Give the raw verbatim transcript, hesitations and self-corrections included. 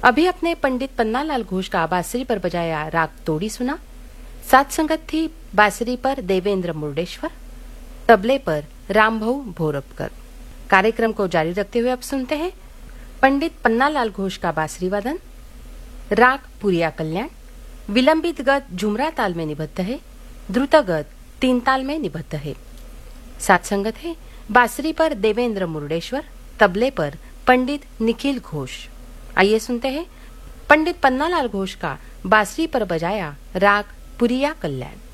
अभी अपने पंडित पन्नालाल घोष का बांसुरी पर बजाया राग तोड़ी सुना। साथ संगत थी बांसुरी पर देवेंद्र मुर्डेश्वर, तबले पर रामभाऊ भोरपकर। कार्यक्रम को जारी रखते हुए अब सुनते हैं पंडित पन्नालाल घोष का बांसुरी वादन। राग पुरिया कल्याण, विलंबित गत झुमरा ताल में निबद्ध है, द्रुत गत तीन ताल में निबद्ध है। साथ संगत है बांसुरी पर देवेंद्र मुर्डेश्वर, तबले पर पंडित निखिल घोष। आइए सुनते हैं पंडित पन्नालाल घोष का बांसुरी पर बजाया राग पुरिया कल्याण।